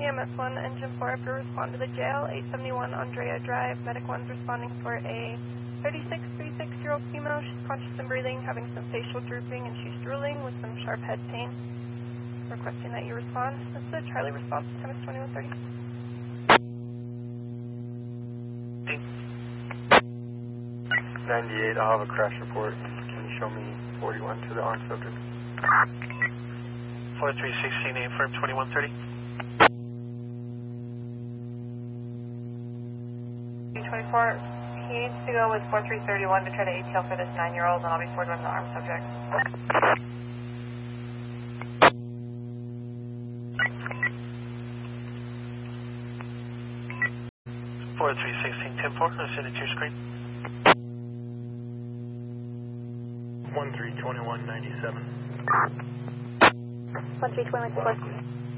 EMS1, Engine 4, after respond to the jail, 871 Andrea Drive. Medic 1's responding for a 36-year-old female. She's conscious and breathing, having some facial drooping, and she's drooling with some sharp head pain. Requesting that you respond. This is a Charlie response, time is 2130. 98, I'll have a crash report. Can you show me 41 to the armed subject? 4316, name firm 2130. 224, he needs to go with 4331 to try to ATL for this 9-year-old, and I'll be forwarding the armed subject. 4316, 10-4, I'll send it to your screen. 132197. 132197.